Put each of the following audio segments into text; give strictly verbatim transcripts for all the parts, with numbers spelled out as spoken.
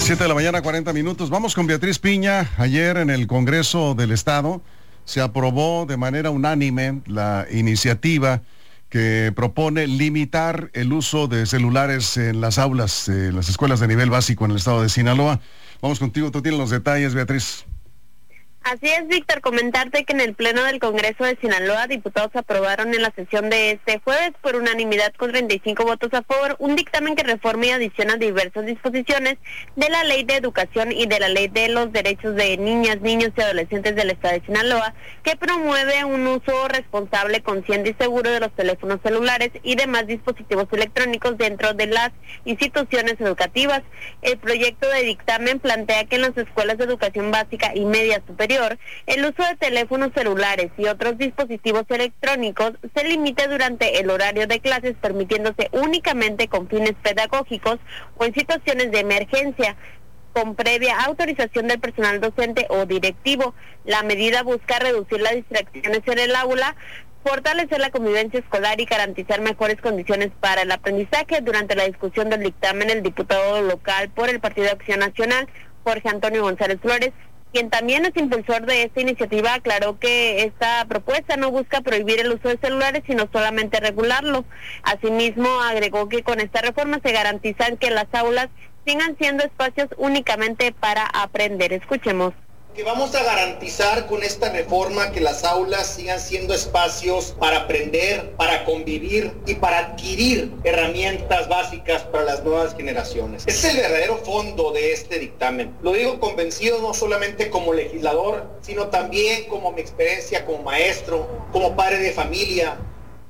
Siete de la mañana, cuarenta minutos. Vamos con Beatriz Piña. Ayer en el Congreso del Estado se aprobó de manera unánime la iniciativa que propone limitar el uso de celulares en las aulas, en las escuelas de nivel básico en el estado de Sinaloa. Vamos contigo, tú tienes los detalles, Beatriz. Así es, Víctor, comentarte que en el Pleno del Congreso de Sinaloa, diputados aprobaron en la sesión de este jueves por unanimidad con treinta y cinco votos a favor un dictamen que reforma y adiciona diversas disposiciones de la Ley de Educación y de la Ley de los Derechos de Niñas, Niños y Adolescentes del estado de Sinaloa, que promueve un uso responsable, consciente y seguro de los teléfonos celulares y demás dispositivos electrónicos dentro de las instituciones educativas. El proyecto de dictamen plantea que en las escuelas de educación básica y media superior el uso de teléfonos celulares y otros dispositivos electrónicos se limite durante el horario de clases, permitiéndose únicamente con fines pedagógicos o en situaciones de emergencia, con previa autorización del personal docente o directivo. La medida busca reducir las distracciones en el aula, fortalecer la convivencia escolar y garantizar mejores condiciones para el aprendizaje. Durante la discusión del dictamen, el diputado local por el Partido de Acción Nacional, Jorge Antonio González Flores, quien también es impulsor de esta iniciativa, aclaró que esta propuesta no busca prohibir el uso de celulares, sino solamente regularlo. Asimismo, agregó que con esta reforma se garantizan que las aulas sigan siendo espacios únicamente para aprender. Escuchemos. Que vamos a garantizar con esta reforma que las aulas sigan siendo espacios para aprender, para convivir y para adquirir herramientas básicas para las nuevas generaciones. Ese es el verdadero fondo de este dictamen. Lo digo convencido no solamente como legislador, sino también como mi experiencia como maestro, como padre de familia.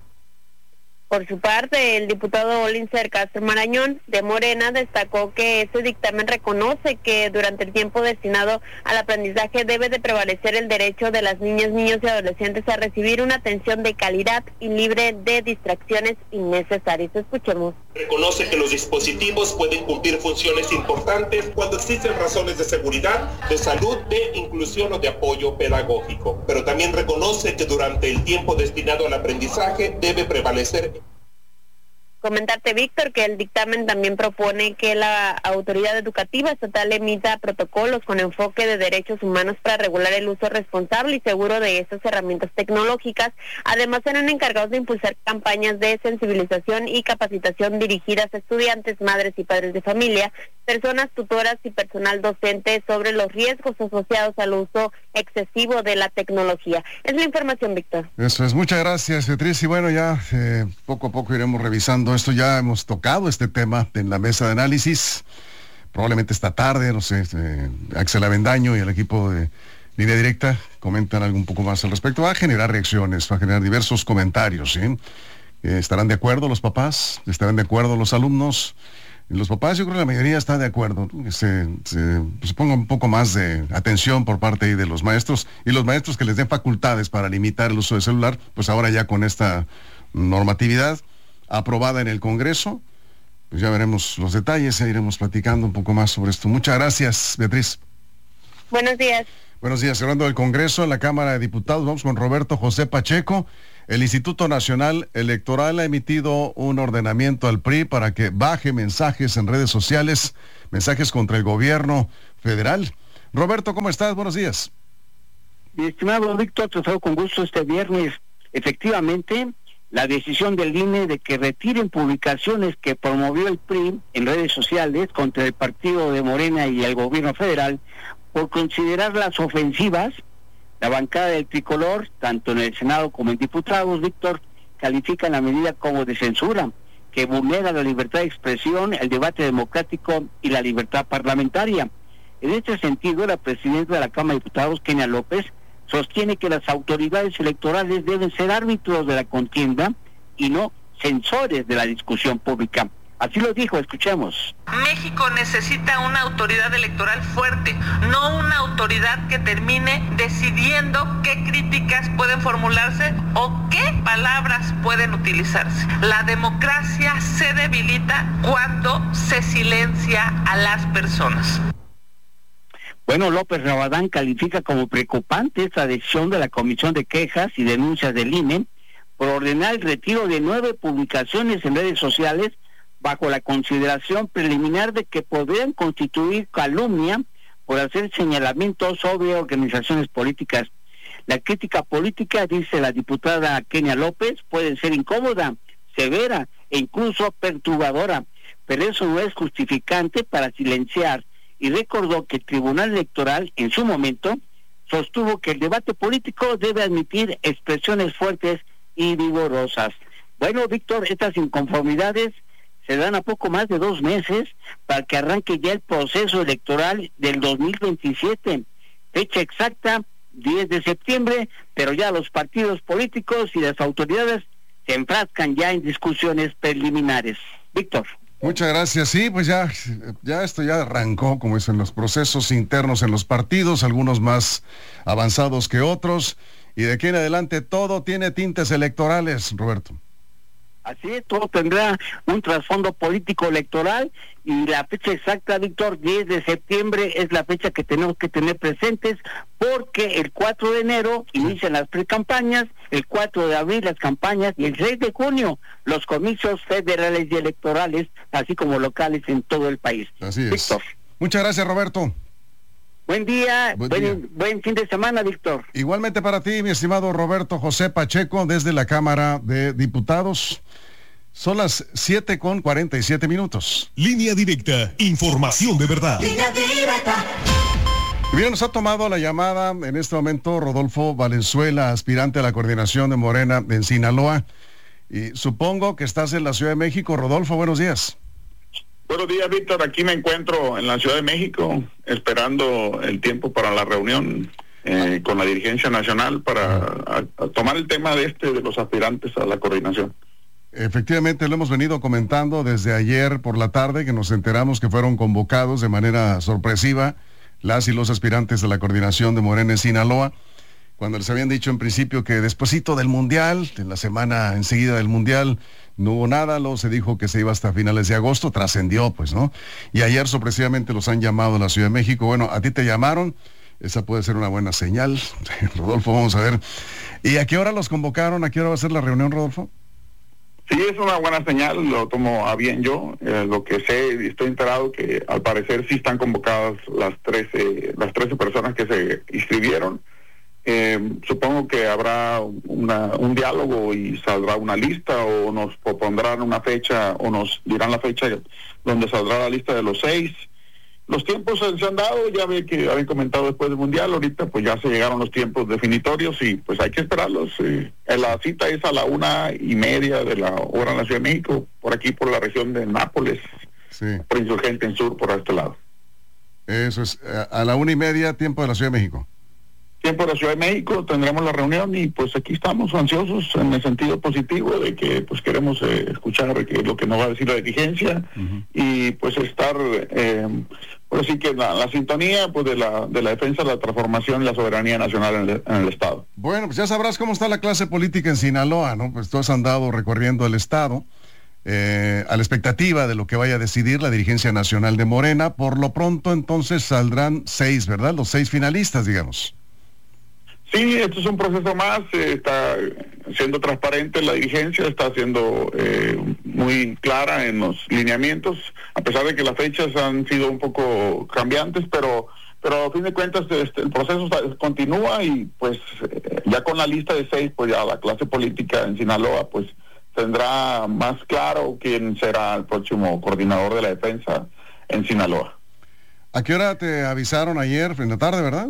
Por su parte, el diputado Olincer Castro Marañón, de Morena, destacó que este dictamen reconoce que durante el tiempo destinado al aprendizaje debe de prevalecer el derecho de las niñas, niños y adolescentes a recibir una atención de calidad y libre de distracciones innecesarias. Escuchemos. Reconoce que los dispositivos pueden cumplir funciones importantes cuando existen razones de seguridad, de salud, de inclusión o de apoyo pedagógico, pero también reconoce que durante el tiempo destinado al aprendizaje debe prevalecer. Comentarte, Víctor, que el dictamen también propone que la autoridad educativa estatal emita protocolos con enfoque de derechos humanos para regular el uso responsable y seguro de estas herramientas tecnológicas. Además, serán encargados de impulsar campañas de sensibilización y capacitación dirigidas a estudiantes, madres y padres de familia, personas tutoras y personal docente sobre los riesgos asociados al uso excesivo de la tecnología. Es la información, Víctor. Eso es, muchas gracias, Beatriz. Y bueno, ya eh, poco a poco iremos revisando esto. Ya hemos tocado este tema en la mesa de análisis, probablemente esta tarde, no sé, eh, Axel Avendaño y el equipo de Línea Directa comentan algo un poco más al respecto. Va a generar reacciones, va a generar diversos comentarios, ¿sí? Eh, ¿Estarán de acuerdo los papás? ¿Estarán de acuerdo los alumnos? Los papás, yo creo que la mayoría está de acuerdo, ¿no? Que se, se, se ponga un poco más de atención por parte de los maestros, y los maestros que les den facultades para limitar el uso del celular, pues ahora ya con esta normatividad aprobada en el Congreso, pues ya veremos los detalles, e iremos platicando un poco más sobre esto. Muchas gracias, Beatriz. Buenos días. Buenos días. Hablando del Congreso, en la Cámara de Diputados, vamos con Roberto José Pacheco. El Instituto Nacional Electoral ha emitido un ordenamiento al P R I para que baje mensajes en redes sociales, mensajes contra el gobierno federal. Roberto, ¿cómo estás? Buenos días. Mi estimado Víctor, te saludo con gusto este viernes. Efectivamente, la decisión del I N E de que retiren publicaciones que promovió el P R I en redes sociales contra el partido de Morena y el gobierno federal por considerarlas ofensivas. La bancada del tricolor, tanto en el Senado como en diputados, Víctor, califican la medida como de censura, que vulnera la libertad de expresión, el debate democrático y la libertad parlamentaria. En este sentido, la presidenta de la Cámara de Diputados, Kenia López, sostiene que las autoridades electorales deben ser árbitros de la contienda y no censores de la discusión pública. Así lo dijo, escuchemos. México necesita una autoridad electoral fuerte, no una autoridad que termine decidiendo qué críticas pueden formularse o qué palabras pueden utilizarse. La democracia se debilita cuando se silencia a las personas. Bueno, López Rabadán califica como preocupante esta decisión de la Comisión de Quejas y Denuncias del I N E por ordenar el retiro de nueve publicaciones en redes sociales bajo la consideración preliminar de que podrían constituir calumnia por hacer señalamientos sobre organizaciones políticas. La crítica política, dice la diputada Kenia López, puede ser incómoda, severa e incluso perturbadora, pero eso no es justificante para silenciar, y recordó que el Tribunal Electoral en su momento sostuvo que el debate político debe admitir expresiones fuertes y vigorosas. Bueno, Víctor, estas inconformidades se dan a poco más de dos meses para que arranque ya el proceso electoral del dos mil veintisiete. Fecha exacta, diez de septiembre, pero ya los partidos políticos y las autoridades se enfrascan ya en discusiones preliminares. Víctor. Muchas gracias. Sí, pues ya, ya esto ya arrancó, como dicen, los procesos internos en los partidos, algunos más avanzados que otros, y de aquí en adelante todo tiene tintes electorales, Roberto. Así es, todo tendrá un trasfondo político electoral, y la fecha exacta, Víctor, diez de septiembre es la fecha que tenemos que tener presentes, porque el cuatro de enero inician las precampañas, el cuatro de abril las campañas y el seis de junio los comicios federales y electorales, así como locales en todo el país. Así es. Víctor. Muchas gracias, Roberto. Buen día, buen, buen, día. buen fin de semana, Víctor. Igualmente para ti, mi estimado Roberto José Pacheco, desde la Cámara de Diputados. Son las siete con cuarenta y siete minutos. Línea directa, información de verdad. Línea directa. Bien, nos ha tomado la llamada en este momento Rodolfo Valenzuela, aspirante a la coordinación de Morena en Sinaloa. Y supongo que estás en la Ciudad de México. Rodolfo, buenos días. Buenos días, Víctor. Aquí me encuentro en la Ciudad de México, esperando el tiempo para la reunión eh, con la dirigencia nacional para a, a tomar el tema de este de los aspirantes a la coordinación. Efectivamente, lo hemos venido comentando desde ayer por la tarde, que nos enteramos que fueron convocados de manera sorpresiva las y los aspirantes a la coordinación de Morena en Sinaloa, cuando les habían dicho en principio que despuesito del Mundial, en la semana enseguida del Mundial, no hubo nada, luego se dijo que se iba hasta finales de agosto, trascendió pues, ¿no? Y ayer sorpresivamente los han llamado a la Ciudad de México. Bueno, a ti te llamaron, esa puede ser una buena señal. Rodolfo, vamos a ver. ¿Y a qué hora los convocaron? ¿A qué hora va a ser la reunión, Rodolfo? Sí, es una buena señal, lo tomo a bien yo. Eh, lo que sé, y estoy enterado que al parecer sí están convocadas las trece, las trece personas que se inscribieron. Eh, supongo que habrá una, un diálogo y saldrá una lista, o nos propondrán una fecha, o nos dirán la fecha donde saldrá la lista de los seis. Los tiempos se han dado, ya ve que habían comentado después del Mundial, ahorita pues ya se llegaron los tiempos definitorios y pues hay que esperarlos. Eh, la cita es a la una y media de la hora en la Ciudad de México, por aquí por la región de Nápoles, sí. Por Insurgente en Sur, por este lado. Eso es, a la una y media, tiempo de la Ciudad de México. Tiempo de la Ciudad de México, tendremos la reunión y pues aquí estamos ansiosos en el sentido positivo de que pues queremos eh, escuchar que, lo que nos va a decir la dirigencia, uh-huh. y pues estar, eh, por así que la, la sintonía pues de la de la defensa de la transformación y la soberanía nacional en el, en el Estado. Bueno, pues ya sabrás cómo está la clase política en Sinaloa, ¿no? Pues tú has andado recorriendo el Estado, eh, a la expectativa de lo que vaya a decidir la dirigencia nacional de Morena. Por lo pronto entonces saldrán seis, ¿verdad? Los seis finalistas, digamos. Sí, esto es un proceso más, eh, está siendo transparente la dirigencia, está siendo eh, muy clara en los lineamientos, a pesar de que las fechas han sido un poco cambiantes, pero pero a fin de cuentas este, el proceso está, continúa y pues eh, ya con la lista de seis, pues ya la clase política en Sinaloa pues tendrá más claro quién será el próximo coordinador de la defensa en Sinaloa. ¿A qué hora te avisaron ayer, en la tarde, verdad?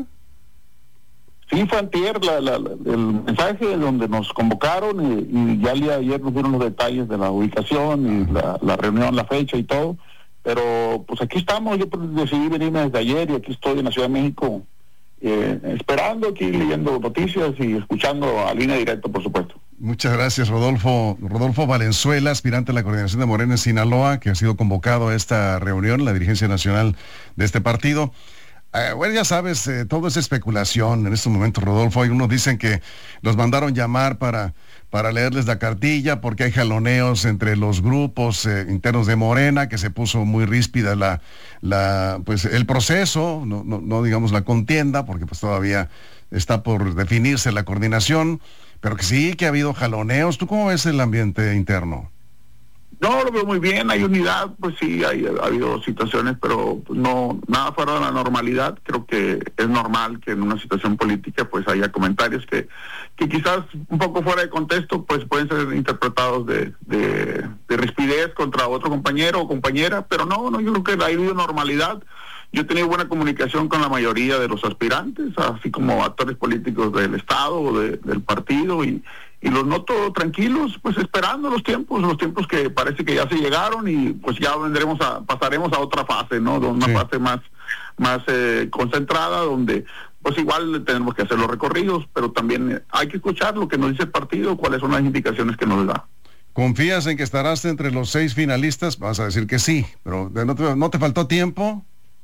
Sí, fue antier la, la, la, el mensaje donde nos convocaron y, y ya el día de ayer nos dieron los detalles de la ubicación y la, la reunión, la fecha y todo, pero pues aquí estamos. Yo decidí venirme desde ayer y aquí estoy en la Ciudad de México eh, esperando, aquí leyendo noticias y escuchando a Línea Directa, por supuesto. Muchas gracias, Rodolfo. Rodolfo Valenzuela, aspirante a la coordinación de Morena en Sinaloa, que ha sido convocado a esta reunión, la dirigencia nacional de este partido. Eh, bueno, ya sabes, eh, todo es especulación en estos momentos, Rodolfo. Hay unos dicen que los mandaron llamar para, para leerles la cartilla porque hay jaloneos entre los grupos eh, internos de Morena, que se puso muy ríspida la, la, pues, el proceso, no, no, no digamos la contienda, porque pues todavía está por definirse la coordinación, pero que sí que ha habido jaloneos. ¿Tú cómo ves el ambiente interno? No, lo veo muy bien, hay unidad, pues sí, hay, ha habido situaciones, pero pues, no, nada fuera de la normalidad. Creo que es normal que en una situación política pues haya comentarios que, que quizás un poco fuera de contexto pues pueden ser interpretados de, de, de rispidez contra otro compañero o compañera, pero no, no, yo creo que ha habido normalidad. Yo he tenido buena comunicación con la mayoría de los aspirantes, así como actores políticos del Estado, de, del partido, y y los noto tranquilos, pues esperando los tiempos, los tiempos que parece que ya se llegaron, y pues ya vendremos a, pasaremos a otra fase, ¿no? Una sí. fase más, más eh, concentrada, donde pues igual tenemos que hacer los recorridos, pero también hay que escuchar lo que nos dice el partido, cuáles son las indicaciones que nos da. ¿Confías en que estarás entre los seis finalistas? Vas a decir que sí, pero ¿no te, no te faltó tiempo?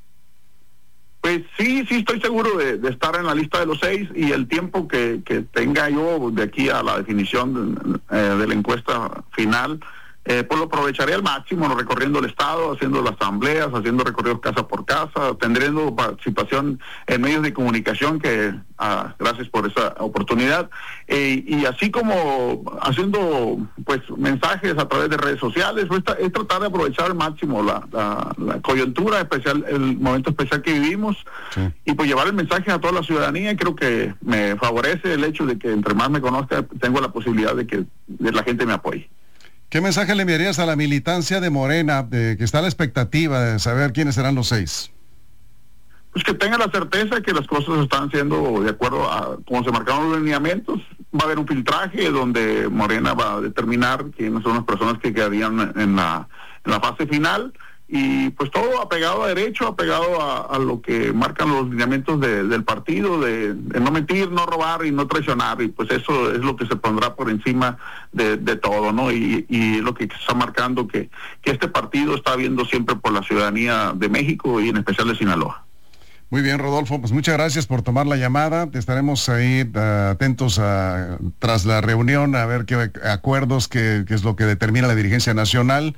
Pues sí, sí estoy seguro de, de estar en la lista de los seis, y el tiempo que, que tenga yo de aquí a la definición de, eh, de la encuesta final, eh, pues lo aprovecharé al máximo, ¿no? Recorriendo el Estado, haciendo las asambleas, haciendo recorridos casa por casa, tendremos participación en medios de comunicación, que ah, gracias por esa oportunidad, eh, y así como haciendo pues mensajes a través de redes sociales, pues, es tratar de aprovechar al máximo la, la, la coyuntura especial, el momento especial que vivimos, sí. y pues llevar el mensaje a toda la ciudadanía. Creo que me favorece el hecho de que entre más me conozca, tengo la posibilidad de que de la gente me apoye. ¿Qué mensaje le enviarías a la militancia de Morena, de que está a la expectativa de saber quiénes serán los seis? Pues que tenga la certeza que las cosas están siendo de acuerdo a cómo se marcaron los lineamientos. Va a haber un filtraje donde Morena va a determinar quiénes son las personas que quedarían en la, en la fase final, y pues todo apegado a derecho, apegado a, a lo que marcan los lineamientos de, del partido, de, de no mentir, no robar y no traicionar, y pues eso es lo que se pondrá por encima de, de todo, ¿no? Y, y lo que está marcando que, que este partido está viendo siempre por la ciudadanía de México y en especial de Sinaloa. Muy bien, Rodolfo, pues muchas gracias por tomar la llamada. Estaremos ahí uh, atentos a, tras la reunión, a ver qué acuerdos, qué, qué es lo que determina la dirigencia nacional,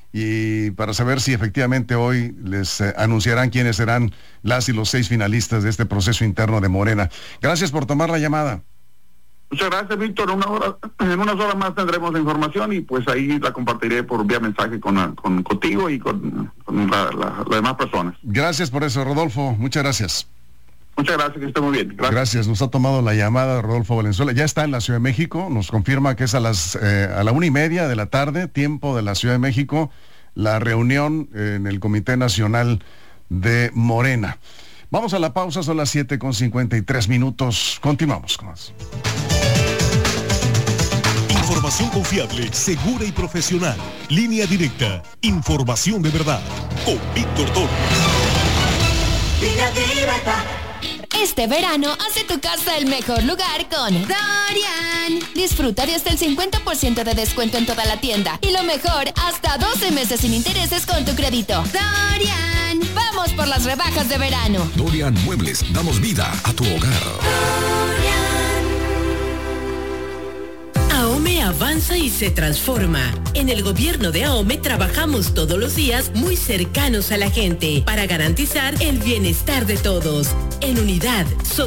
y para saber si efectivamente hoy les eh, anunciarán quiénes serán las y los seis finalistas de este proceso interno de Morena. Gracias por tomar la llamada. Muchas gracias, Víctor. Una hora, en unas horas más tendremos la información, y pues ahí la compartiré por vía mensaje con, con contigo y con, con la, la, las demás personas. Gracias por eso, Rodolfo. Muchas gracias. Muchas gracias, que esté muy bien. Gracias. Gracias. Nos ha tomado la llamada Rodolfo Valenzuela. Ya está en la Ciudad de México. Nos confirma que es a las eh, a la una y media de la tarde, tiempo de la Ciudad de México, la reunión en el Comité Nacional de Morena. Vamos a la pausa, son las siete con cincuenta y tres minutos. Continuamos con más. Información confiable, segura y profesional. Línea directa. Información de verdad. Con Víctor Toro. Línea directa. Este verano, hace tu casa el mejor lugar con Dorian. Disfruta de hasta el cincuenta por ciento de descuento en toda la tienda. Y lo mejor, hasta doce meses sin intereses con tu crédito. Dorian. Vamos por las rebajas de verano. Dorian Muebles, damos vida a tu hogar. AOME avanza y se transforma. En el gobierno de AOME trabajamos todos los días muy cercanos a la gente para garantizar el bienestar de todos. En unidad,